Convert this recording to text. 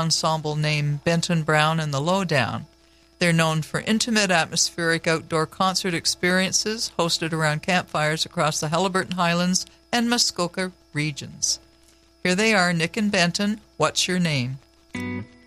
ensemble named Benton Brown and the Lowdown. They're known for intimate atmospheric outdoor concert experiences hosted around campfires across the Haliburton Highlands and Muskoka regions. Here they are, Nick and Benton, What's Your Name?